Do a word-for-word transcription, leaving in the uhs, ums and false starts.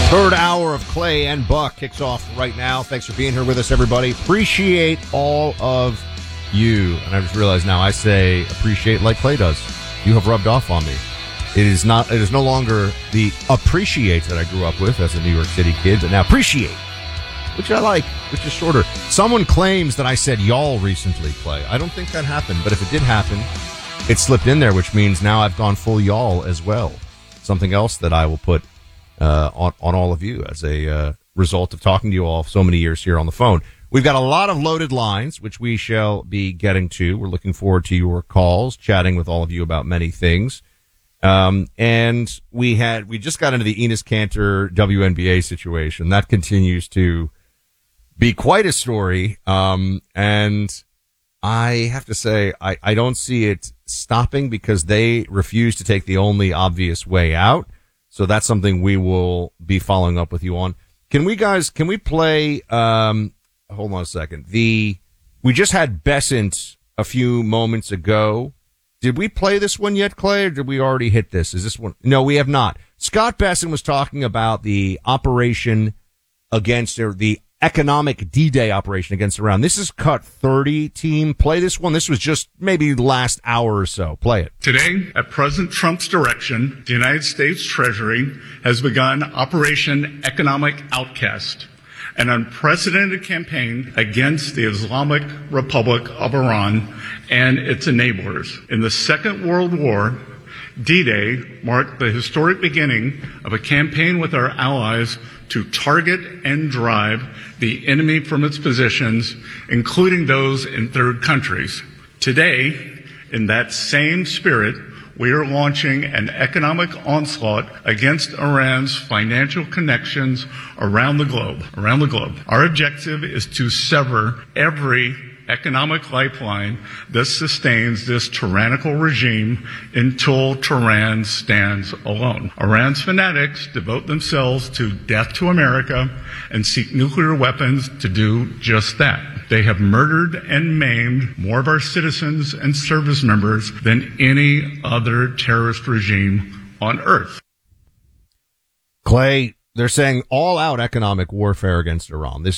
Third hour of Clay and Buck kicks off right now. Thanks for being here with us, everybody. Appreciate all of you. And I just realized now I say appreciate like Clay does. You have rubbed off on me. It is not. It is no longer the appreciate that I grew up with as a New York City kid, but now appreciate, which I like, which is shorter. Someone claims that I said y'all recently, Clay. I don't think that happened, but if it did happen, it slipped in there, which means now I've gone full y'all as well. Something else that I will put uh, on, on all of you as a uh, result of talking to you all so many years here on the phone. We've got a lot of loaded lines, which we shall be getting to. We're looking forward to your calls, chatting with all of you about many things. Um, and we had, we just got into the Enes Kanter W N B A situation. That continues to be quite a story. Um, and I have to say, I, I don't see it stopping because they refuse to take the only obvious way out. So that's something we will be following up with you on. Can we guys, can we play, um, hold on a second. The, we just had Bessent a few moments ago. Did we play this one yet, Clay, or did we already hit this? Is this one? No, we have not. Scott Bessent was talking about the operation against, or the economic D-Day operation against Iran. This is Cut thirty, team. Play this one. This was just maybe the last hour or so. Play it. Today, at President Trump's direction, the United States Treasury has begun Operation Economic Outcast, an unprecedented campaign against the Islamic Republic of Iran and its enablers. In the Second World War, D-Day marked the historic beginning of a campaign with our allies to target and drive the enemy from its positions, including those in third countries. Today, in that same spirit, we are launching an economic onslaught against Iran's financial connections around the globe. Around the globe. Our objective is to sever every economic lifeline that sustains this tyrannical regime until Tehran stands alone. Iran's fanatics devote themselves to death to America and seek nuclear weapons to do just that. They have murdered and maimed more of our citizens and service members than any other terrorist regime on earth. Clay, they're saying all-out economic warfare against Iran. This